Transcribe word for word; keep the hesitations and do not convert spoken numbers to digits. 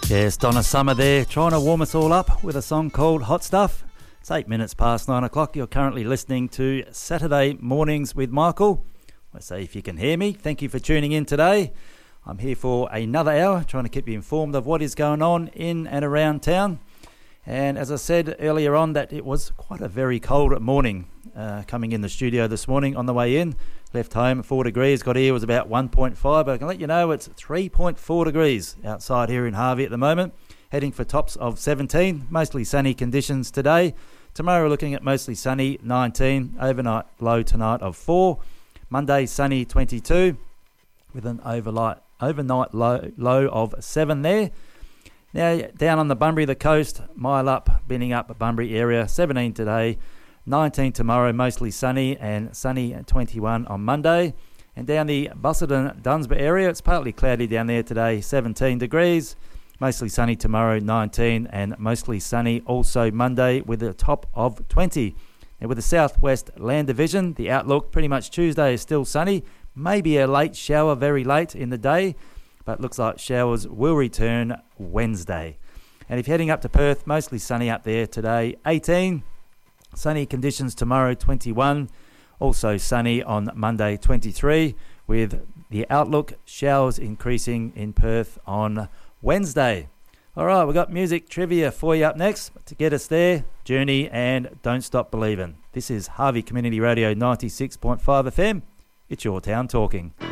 Yes, Donna Summer there, trying to warm us all up with a song called Hot Stuff. It's eight minutes past nine o'clock. You're currently listening to Saturday Mornings with Michael. I say if you can hear me, thank you for tuning in today. I'm here for another hour, trying to keep you informed of what is going on in and around town. And as I said earlier on, that it was quite a very cold morning uh, coming in the studio this morning on the way in. Left home, four degrees, got here was about one point five, but I can let you know it's three point four degrees outside here in Harvey at the moment. Heading for tops of seventeen, mostly sunny conditions today. Tomorrow we're looking at mostly sunny, nineteen, overnight low tonight of four. Monday sunny, twenty-two, with an overnight, overnight low, low of seven there. Now down on the Bunbury, the coast, mile up, Binning up, Bunbury area, seventeen today. nineteen tomorrow, mostly sunny, and sunny at twenty-one on Monday. And down the Busselton, Dunsborough area, it's partly cloudy down there today, seventeen degrees. Mostly sunny tomorrow, nineteen, and mostly sunny also Monday with a top of twenty. Now with the Southwest Land Division, the outlook pretty much Tuesday is still sunny. Maybe a late shower very late in the day, but looks like showers will return Wednesday. And if you're heading up to Perth, mostly sunny up there today, eighteen. Sunny conditions tomorrow, twenty-one. Also sunny on Monday, twenty-three. With the outlook, showers increasing in Perth on Wednesday. All right, we've got music trivia for you up next. To get us there, Journey and Don't Stop Believin'. This is Harvey Community Radio ninety-six point five F M. It's your town talking.